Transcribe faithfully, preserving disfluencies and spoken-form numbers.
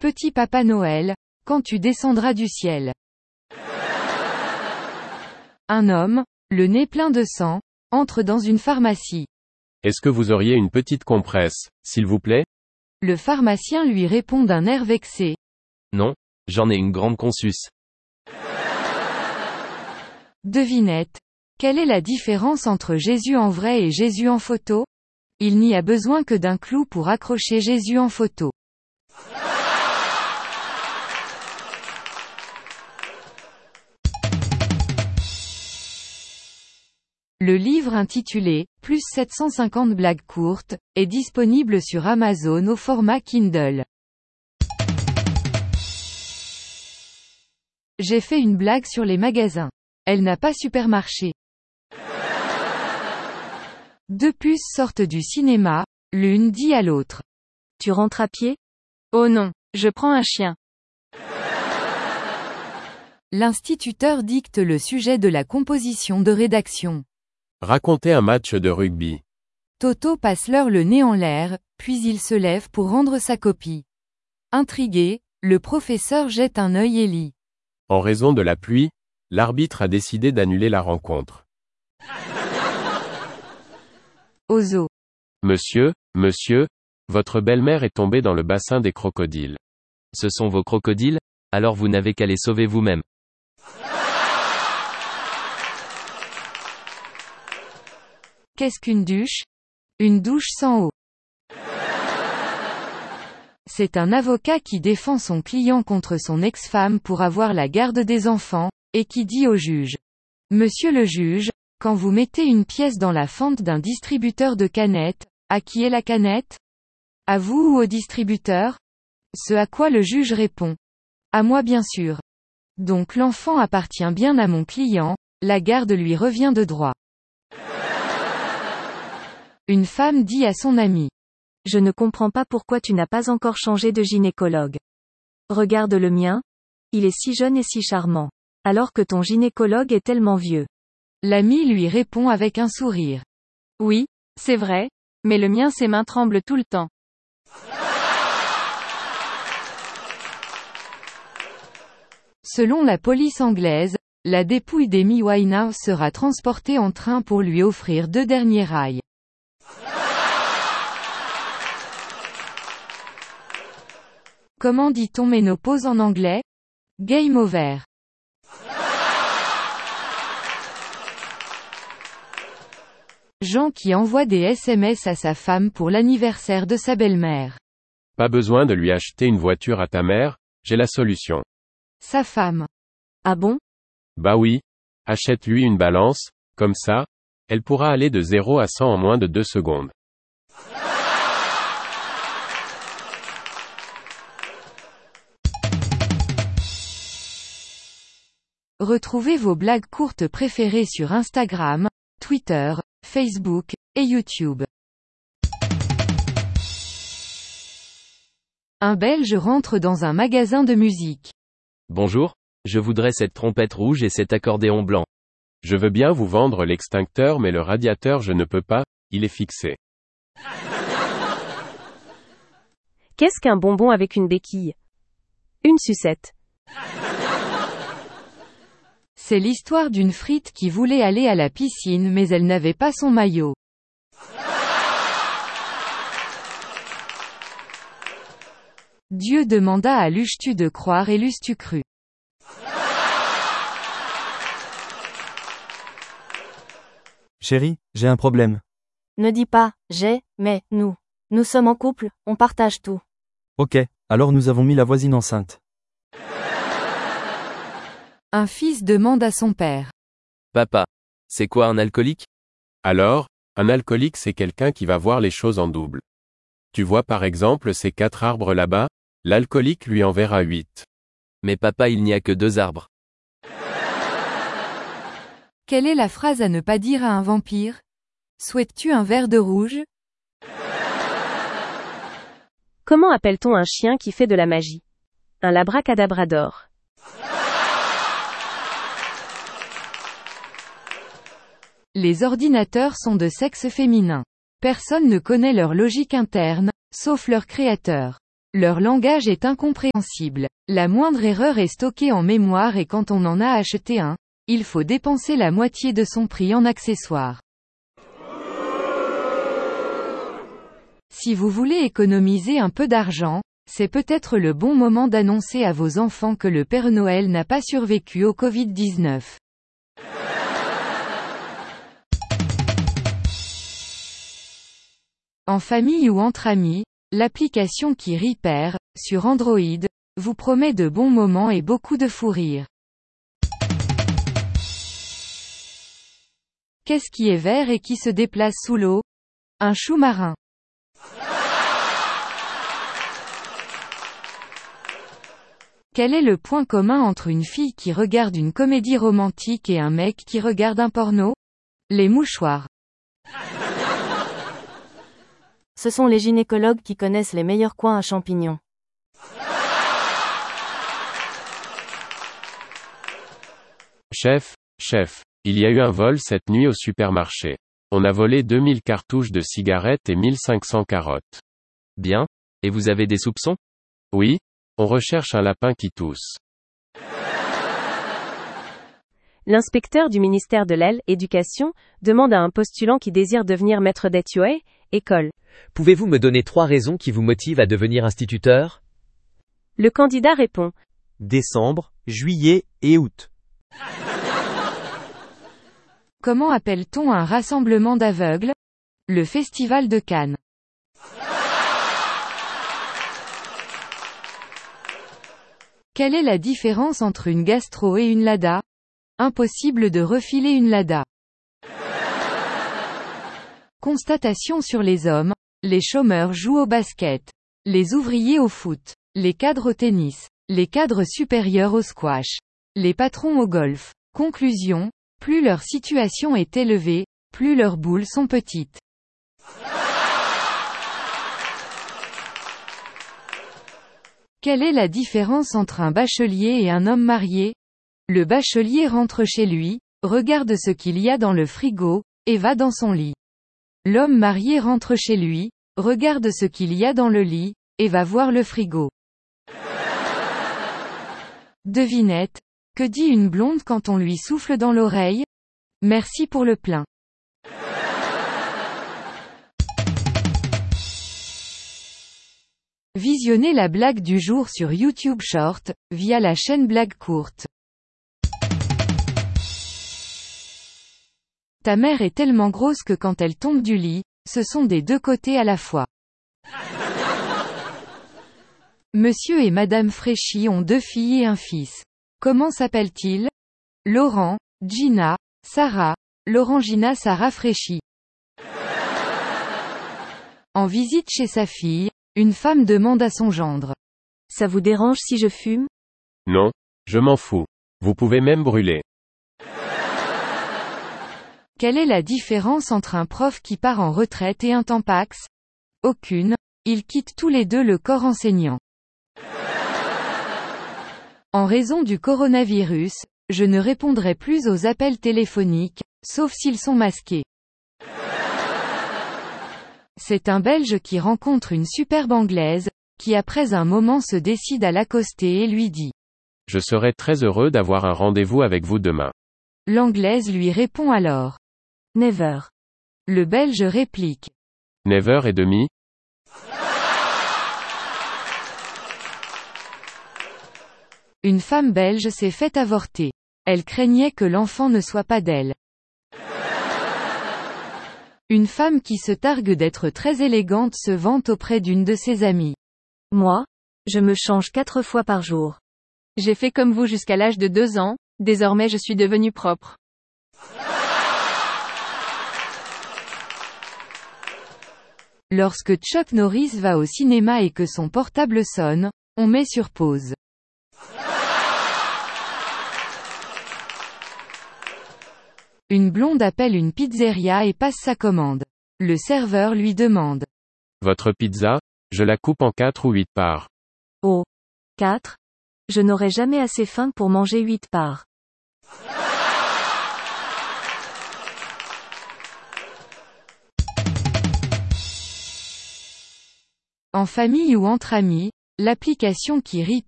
Petit Papa Noël, quand tu descendras du ciel. Un homme, le nez plein de sang, entre dans une pharmacie. Est-ce que vous auriez une petite compresse, s'il vous plaît? Le pharmacien lui répond d'un air vexé. Non, j'en ai une grande consus. Devinette. Quelle est la différence entre Jésus en vrai et Jésus en photo? Il n'y a besoin que d'un clou pour accrocher Jésus en photo. Le livre intitulé « Plus sept cent cinquante blagues courtes » est disponible sur Amazon au format Kindle. J'ai fait une blague sur les magasins. Elle n'a pas super marché. Deux puces sortent du cinéma, l'une dit à l'autre. Tu rentres à pied? Oh non, je prends un chien. L'instituteur dicte le sujet de la composition de rédaction. Racontez un match de rugby. Toto passe l'heure le nez en l'air, puis il se lève pour rendre sa copie. Intrigué, le professeur jette un œil et lit. En raison de la pluie, l'arbitre a décidé d'annuler la rencontre. Ozo. Monsieur, monsieur, votre belle-mère est tombée dans le bassin des crocodiles. Ce sont vos crocodiles? Alors vous n'avez qu'à les sauver vous-même. Qu'est-ce qu'une douche? Une douche sans eau. C'est un avocat qui défend son client contre son ex-femme pour avoir la garde des enfants, et qui dit au juge. Monsieur le juge, quand vous mettez une pièce dans la fente d'un distributeur de canettes, à qui est la canette? À vous ou au distributeur? Ce à quoi le juge répond. À moi bien sûr. Donc l'enfant appartient bien à mon client, la garde lui revient de droit. Une femme dit à son ami. Je ne comprends pas pourquoi tu n'as pas encore changé de gynécologue. Regarde le mien. Il est si jeune et si charmant. Alors que ton gynécologue est tellement vieux. L'ami lui répond avec un sourire. Oui, c'est vrai, mais le mien ses mains tremblent tout le temps. Selon la police anglaise, la dépouille d'Amy Winehouse sera transportée en train pour lui offrir deux derniers rails. Comment dit-on ménopause en anglais? Game over. Jean qui envoie des S M S à sa femme pour l'anniversaire de sa belle-mère. Pas besoin de lui acheter une voiture à ta mère, j'ai la solution. Sa femme. Ah bon? Bah oui. Achète-lui une balance, comme ça, elle pourra aller de zéro à cent en moins de deux secondes. Retrouvez vos blagues courtes préférées sur Instagram, Twitter, Facebook, et YouTube. Un Belge rentre dans un magasin de musique. Bonjour, je voudrais cette trompette rouge et cet accordéon blanc. Je veux bien vous vendre l'extincteur mais le radiateur je ne peux pas, il est fixé. Qu'est-ce qu'un bonbon avec une béquille? Une sucette. C'est l'histoire d'une frite qui voulait aller à la piscine mais elle n'avait pas son maillot. Dieu demanda à l'eusses-tu de croire et l'eusses-tu cru. Chérie, j'ai un problème. Ne dis pas, j'ai, mais, nous. Nous sommes en couple, on partage tout. Ok, alors nous avons mis la voisine enceinte. Un fils demande à son père. Papa, c'est quoi un alcoolique? Alors, un alcoolique c'est quelqu'un qui va voir les choses en double. Tu vois par exemple ces quatre arbres là-bas, l'alcoolique lui en verra huit. Mais papa il n'y a que deux arbres. Quelle est la phrase à ne pas dire à un vampire? Souhaites-tu un verre de rouge? Comment appelle-t-on un chien qui fait de la magie? Un labracadabrador. Les ordinateurs sont de sexe féminin. Personne ne connaît leur logique interne, sauf leur créateur. Leur langage est incompréhensible. La moindre erreur est stockée en mémoire et quand on en a acheté un, il faut dépenser la moitié de son prix en accessoires. Si vous voulez économiser un peu d'argent, c'est peut-être le bon moment d'annoncer à vos enfants que le Père Noël n'a pas survécu au covid dix-neuf. En famille ou entre amis, l'application qui rit père, sur Android, vous promet de bons moments et beaucoup de fou rire. Qu'est-ce qui est vert et qui se déplace sous l'eau? Un chou marin. Quel est le point commun entre une fille qui regarde une comédie romantique et un mec qui regarde un porno? Les mouchoirs. Ce sont les gynécologues qui connaissent les meilleurs coins à champignons. Chef, chef, il y a eu un vol cette nuit au supermarché. On a volé deux mille cartouches de cigarettes et mille cinq cents carottes. Bien. Et vous avez des soupçons? Oui, on recherche un lapin qui tousse. L'inspecteur du ministère de l'Éducation demande à un postulant qui désire devenir maître d'école, école. Pouvez-vous me donner trois raisons qui vous motivent à devenir instituteur? Le candidat répond. Décembre, juillet et août. Comment appelle-t-on un rassemblement d'aveugles? Le Festival de Cannes. Quelle est la différence entre une gastro et une lada? Impossible de refiler une lada. Constatation sur les hommes. Les chômeurs jouent au basket. Les ouvriers au foot. Les cadres au tennis. Les cadres supérieurs au squash. Les patrons au golf. Conclusion. Plus leur situation est élevée, plus leurs boules sont petites. Quelle est la différence entre un bachelier et un homme marié? Le bachelier rentre chez lui, regarde ce qu'il y a dans le frigo, et va dans son lit. L'homme marié rentre chez lui, regarde ce qu'il y a dans le lit, et va voir le frigo. Devinette. Que dit une blonde quand on lui souffle dans l'oreille? Merci pour le plein. Visionnez la blague du jour sur YouTube Short, via la chaîne Blague Courte. Ta mère est tellement grosse que quand elle tombe du lit, ce sont des deux côtés à la fois. Monsieur et Madame Fréchy ont deux filles et un fils. Comment s'appellent-ils? Laurent, Gina, Sarah, Laurent-Gina Sarah Fréchy. En visite chez sa fille, une femme demande à son gendre. Ça vous dérange si je fume? Non, je m'en fous. Vous pouvez même brûler. Quelle est la différence entre un prof qui part en retraite et un tampax? Aucune. Ils quittent tous les deux le corps enseignant. En raison du coronavirus, je ne répondrai plus aux appels téléphoniques, sauf s'ils sont masqués. C'est un Belge qui rencontre une superbe Anglaise, qui après un moment se décide à l'accoster et lui dit. Je serai très heureux d'avoir un rendez-vous avec vous demain. L'Anglaise lui répond alors. Never. Le Belge réplique. Never et demi? Une femme belge s'est fait avorter. Elle craignait que l'enfant ne soit pas d'elle. Une femme qui se targue d'être très élégante se vante auprès d'une de ses amies. Moi, je me change quatre fois par jour. J'ai fait comme vous jusqu'à l'âge de deux ans, désormais je suis devenue propre. Lorsque Chuck Norris va au cinéma et que son portable sonne, on met sur pause. Une blonde appelle une pizzeria et passe sa commande. Le serveur lui demande. Votre pizza? Je la coupe en quatre ou huit parts. Oh. Quatre? Je n'aurai jamais assez faim pour manger huit parts. En famille ou entre amis, L'application qui rit